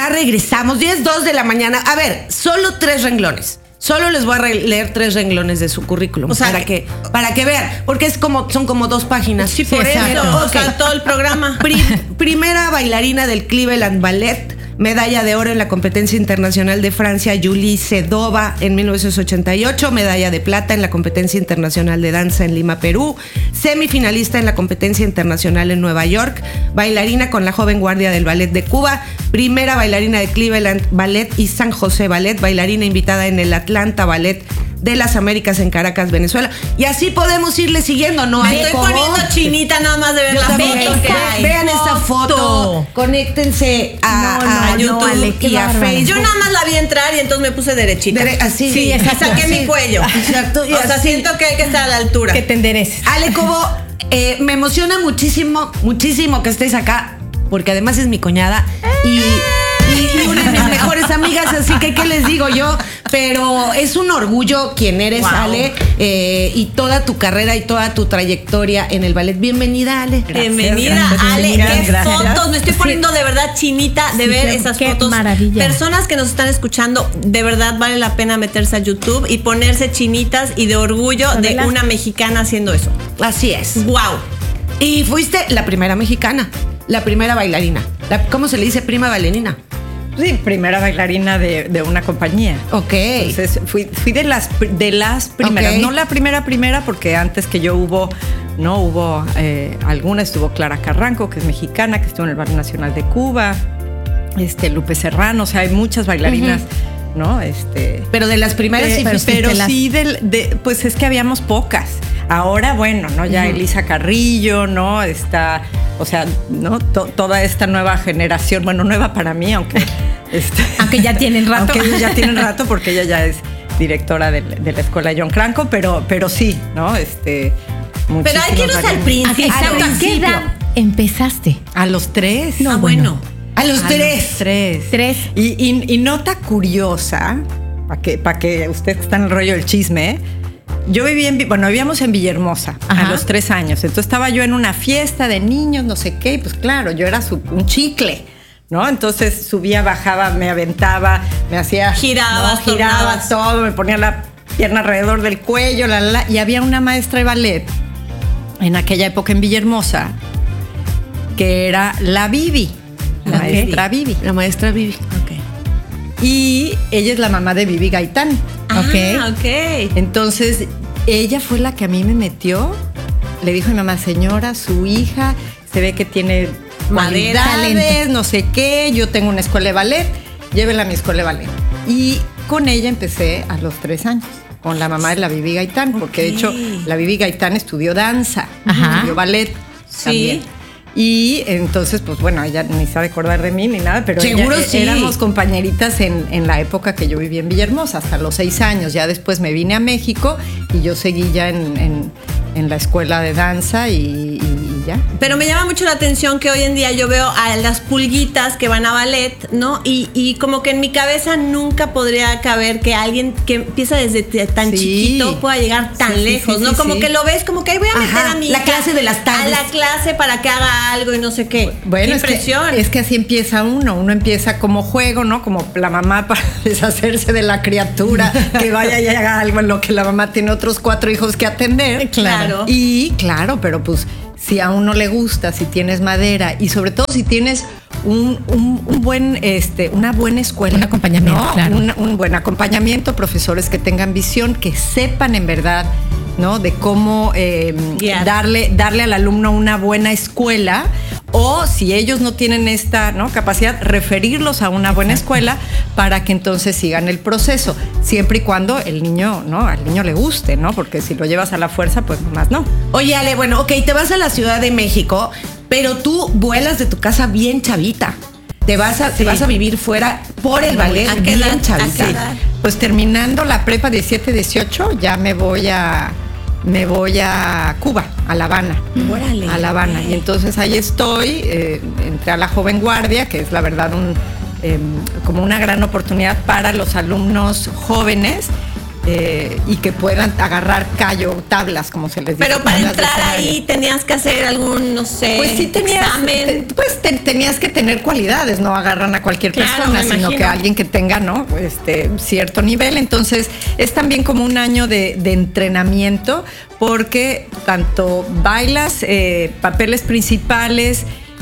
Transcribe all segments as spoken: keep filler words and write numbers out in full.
Ya regresamos, diez dos de la mañana. A ver, solo tres renglones. Solo les voy a leer tres renglones de su currículum. O sea, para que, para que vean, porque es como, son como dos páginas. Sí, por eso. O sea, todo el programa. Pri- primera bailarina del Cleveland Ballet. Medalla de oro en la competencia internacional de Francia, Julie Sedova, en mil novecientos ochenta y ocho. Medalla de plata en la competencia internacional de danza en Lima, Perú. Semifinalista en la competencia internacional en Nueva York. Bailarina con la joven guardia del Ballet de Cuba. Primera bailarina de Cleveland Ballet y San José Ballet. Bailarina invitada en el Atlanta Ballet de las Américas en Caracas, Venezuela. Y así podemos irle siguiendo, ¿no? Me estoy poniendo chinita nada más de ver Yo la también. foto que hay. Vean esta foto. Conéctense a, No, no, a no, YouTube Ale, qué y a bárbaro. Facebook. Yo nada más la vi entrar y entonces me puse derechita. Dere- así. Sí, exacto. saqué Sí. mi cuello. Exacto. Y O sea, así. siento que hay que estar a la altura. Que te endereces. Ale Cobo, eh, me emociona muchísimo, muchísimo que estés acá, porque además es mi cuñada y, y- y una de mis mejores amigas, así que ¿qué les digo yo? Pero es un orgullo quien eres, Wow. Ale, eh, y toda tu carrera y toda tu trayectoria en el ballet. Bienvenida, Ale. Bienvenida, gracias, Ale. bienvenida, Qué gracias. fotos. Me estoy poniendo de verdad chinita de Sí, ver qué- esas qué fotos. maravilla. Personas que nos están escuchando, de verdad vale la pena meterse a YouTube y ponerse chinitas y de orgullo de Adelante. una mexicana haciendo eso. Así es. Wow. Y fuiste la primera mexicana, la primera bailarina. La- ¿Cómo se le dice? Prima bailarina. Sí, primera bailarina de, de una compañía. Ok. Entonces fui, fui de las de las primeras, Ok. no la primera primera porque antes que yo hubo, no hubo eh, alguna, estuvo Clara Carranco, que es mexicana, que estuvo en el Ballet Nacional de Cuba, este Lupe Serrano, o sea, hay muchas bailarinas, ¿no? Este, Pero de las primeras eh, sí pero, fuiste pero las- sí, del- de, pues es que habíamos pocas. Ahora, bueno, ¿no? Ya Elisa Carrillo, ¿no? Está, o sea, ¿no? To- toda esta nueva generación, bueno, nueva para mí, aunque... este, Aunque ya tienen rato. Aunque ellos ya tienen rato, porque ella ya es directora de, de la escuela John Cranco, pero, pero sí, ¿no? Este, Pero hay que irnos al muchísimas principio. Exacto. al ¿A qué principio. edad empezaste? A los tres. No, Ah, bueno. bueno. A los A tres. los tres. Tres. Y, y- y nota curiosa, para que, pa' que usted está en el rollo del chisme, yo vivía en, Vi- bueno, vivíamos en Villahermosa Ajá. a los tres años. Entonces estaba yo en una fiesta de niños, no sé qué, y pues claro, yo era su- un chicle, ¿no? Entonces subía, bajaba, me aventaba, me hacía... Girabas, ¿no? Giraba tornabas. todo, me ponía la pierna alrededor del cuello, la, la, la, y había una maestra de ballet en aquella época en Villahermosa que era la Vivi, la Ok. maestra Vivi. La maestra Vivi. Y ella es la mamá de Vivi Gaitán. Ah, Ok. ok. Entonces, ella fue la que a mí me metió. Le dijo a mi mamá, señora, su hija se ve que tiene Madera, cualidades, talento. no sé qué. Yo tengo una escuela de ballet, llévela a mi escuela de ballet. Y con ella empecé a los tres años, con la mamá de la Vivi Gaitán, porque de hecho la Vivi Gaitán estudió danza, Ajá. estudió ballet Sí. también. Y entonces, pues bueno, ella ni sabe acordar de mí ni nada, pero Seguro ella- sí. éramos compañeritas en, en la época que yo vivía en Villahermosa, hasta los seis años. Ya después me vine a México y yo seguí ya en, en- en la escuela de danza y, y ya. Pero me llama mucho la atención que hoy en día yo veo a las pulguitas que van a ballet, ¿no? Y, y como que en mi cabeza nunca podría caber que alguien que empieza desde t- tan Sí. chiquito pueda llegar tan Sí, sí, lejos, sí, ¿no? sí, como sí. que lo ves, como que ahí voy a meter Ajá, a mi la hija clase de las tardes. a la clase para que haga algo y no sé qué. Bueno, Qué es que, impresión. es que así empieza uno. Uno empieza como juego, ¿no? Como la mamá para deshacerse de la criatura, que vaya y haga algo en lo que la mamá tiene otros cuatro hijos que atender. Claro. Y claro, pero pues si a uno le gusta, si tienes madera y sobre todo si tienes un, un- un buen, este, una buena escuela. Un acompañamiento, ¿no? claro. Un, un buen acompañamiento, profesores que tengan visión, que sepan en verdad, ¿no? De cómo eh, Guiar. darle, darle al alumno una buena escuela, o si ellos no tienen esta, ¿no? capacidad, referirlos a una buena escuela para que entonces sigan el proceso, siempre y cuando el niño, ¿no? Al niño le guste, ¿no? Porque si lo llevas a la fuerza, pues más no. Oye, Ale, bueno, ok, te vas a la Ciudad de México, pero tú vuelas de tu casa bien chavita. Te vas a, te vas a vivir fuera por el ballet ¿A qué bien edad? chavita. ¿A qué edad? Pues terminando la prepa diecisiete dieciocho, ya me voy a me voy a Cuba, a La Habana. Órale. A La Habana. Y entonces ahí estoy, eh, entré a la Joven Guardia, que es la verdad un, eh, como una gran oportunidad para los alumnos jóvenes, eh, y que puedan agarrar callo, tablas, como se les dice. Pero para tablas de entrar escenario. ahí tenías que hacer algún, no sé, Pues sí tenías, examen. te- pues te- tenías que tener cualidades, no agarran a cualquier Claro, persona, me sino imagino. que alguien que tenga, ¿no? Este cierto nivel. Entonces, es también como un año de, de entrenamiento, porque tanto bailas eh, papeles principales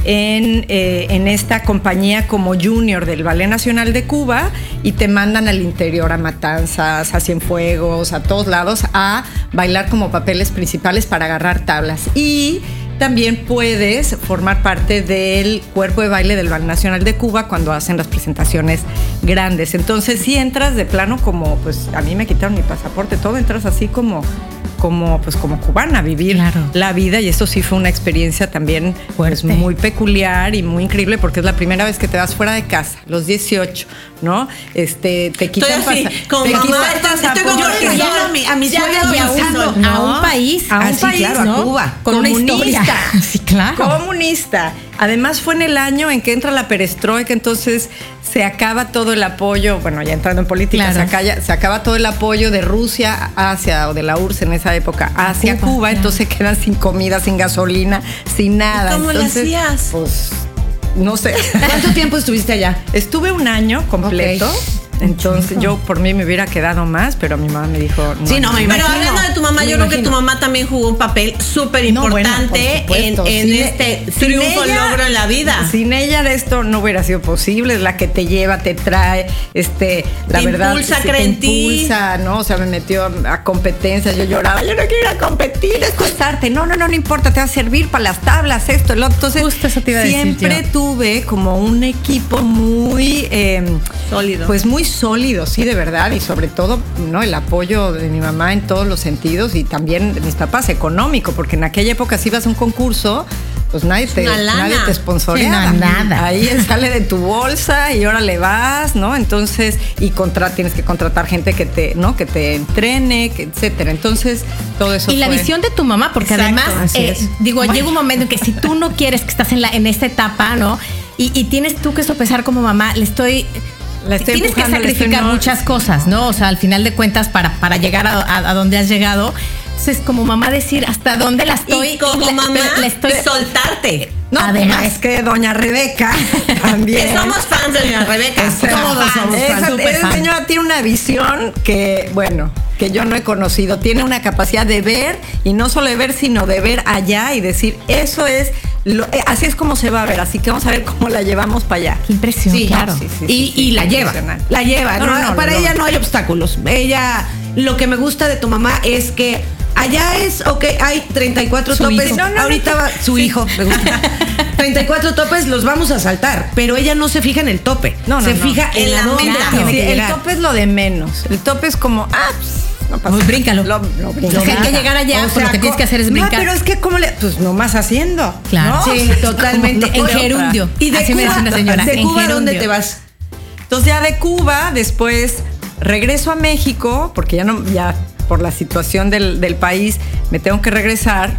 en, eh, en esta compañía como junior del Ballet Nacional de Cuba y te mandan al interior, a Matanzas, a Cienfuegos, a todos lados, a bailar como papeles principales para agarrar tablas. Y también puedes formar parte del cuerpo de baile del Ballet Nacional de Cuba cuando hacen las presentaciones grandes. Entonces, si entras de plano como, pues a mí me quitaron mi pasaporte, todo, entras así como... como pues como cubana, vivir Claro. la vida, y eso sí fue una experiencia también pues, Fuerte. muy peculiar y muy increíble, porque es la primera vez que te vas fuera de casa, los dieciocho, ¿no? Este, te quitan Estoy así, pasa- como te mamá, quitan estoy pasaporte. como Yo me que imagino ya- a mi, a mi ya suegra veo viajando viajando a un ¿no? país, a un Ah, sí, país, claro, ¿no? a Cuba. Con una Comunista. historia. Sí, claro. Comunista. Además fue en el año en que entra la perestroika, entonces se acaba todo el apoyo, bueno, ya entrando en política, Claro. se, acaba, se acaba todo el apoyo de Rusia hacia, o de la U R S S en esa época, hacia Cuba, Cuba, claro. entonces se quedan sin comida, sin gasolina, sin nada. ¿Y cómo le Entonces, hacías? Pues, no sé. ¿Cuánto tiempo estuviste allá? Estuve un año completo. Ok. Entonces yo por mí me hubiera quedado más, pero mi mamá me dijo no. Sí, no, me Pero imagino. hablando de tu mamá, Me yo creo que imagino. tu mamá también jugó un papel súper No, bueno, importante por en, supuesto. en Sin- este sin triunfo, ella- logro en la vida. Sin ella esto no hubiera sido posible, es la que te lleva, te trae, este, la Te verdad, impulsa, sí, cree te en ti. impulsa, ¿no? O sea, me metió a competencias, yo lloraba, yo no quiero ir a competir, esto es arte. No, no, no, no importa, te va a servir para las tablas, esto, el otro. Entonces, Justo eso te iba a decir siempre yo. tuve como un equipo muy eh, Sólido. Pues muy sólido, sí, de verdad, y sobre todo, ¿no? El apoyo de mi mamá en todos los sentidos, y también de mis papás, económico, porque en aquella época si ibas a un concurso, pues nadie te, una lana. nadie te sponsoreaba. Sí, no, nada. Ahí sale de tu bolsa y ahora le vas, ¿no? Entonces, y contra, tienes que contratar gente que te, ¿no? Que te entrene, que, etcétera. Entonces, todo eso Y la fue- visión de tu mamá, porque Exacto, además, así eh, es. digo, Bueno. llega un momento en que si tú no quieres que estás en, la, en esta etapa, ¿no? Y, y tienes tú que sopesar como mamá, le estoy... La estoy tienes que empujando, le estoy sacrificar no- muchas cosas, ¿no? O sea, al final de cuentas, para, para llegar a, a- a donde has llegado. Entonces, como mamá, decir hasta dónde la estoy... y como la- mamá, la estoy... soltarte. No, Además. es que doña Rebeca también. Que somos fans de doña Rebeca. Todos somos Esa, fans, súper esa fan. señora tiene una visión que, bueno, que yo no he conocido. Tiene una capacidad de ver, y no solo de ver, sino de ver allá y decir, eso es, lo- eh, así es como se va a ver. Así que vamos a ver cómo la llevamos para allá. Qué impresión, Sí, claro. sí, sí. y, y la lleva, impresionante. la lleva. No, ¿no? no, no, Para no, ella no. no hay obstáculos. Ella, lo que me gusta de tu mamá es que allá es, ok, hay treinta y cuatro Su topes. hijo. No, no, ahorita va su hijo, me gusta. treinta y cuatro topes los vamos a saltar, pero ella no se fija en el tope. No, no, se no. fija en, En la la dónde meta. tiene Sí, que el llegar. tope es lo de menos. El tope es como, ah, pues, no pasa Pues bríncalo. Lo, lo brinco. Lo que hay que llegar allá, pues lo que tienes que hacer es no, brincar. pero es que como le, pues nomás haciendo. Claro. ¿no? Sí, totalmente. En Oye, gerundio. Y de Así me Cuba, dice una señora. ¿de en Cuba dónde gerundio. te vas? Entonces ya de Cuba, después regreso a México, porque ya no, ya por la situación del, del país me tengo que regresar.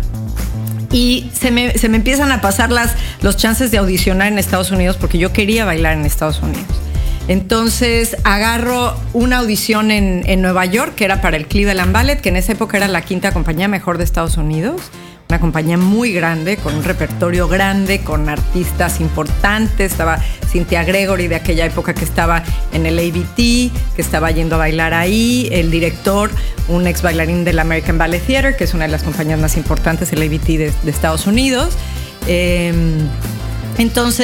Y se me, se me empiezan a pasar las, los chances de audicionar en Estados Unidos, porque yo quería bailar en Estados Unidos. Entonces agarro una audición en, en Nueva York, que era para el Cleveland Ballet, que en esa época era la quinta compañía mejor de Estados Unidos. Una compañía muy grande, con un repertorio grande, con artistas importantes. Estaba Cynthia Gregory de aquella época, que estaba en el A B T, que estaba yendo a bailar ahí. El director, un ex bailarín del American Ballet Theater, que es una de las compañías más importantes, el A B T de, de Estados Unidos. Eh, entonces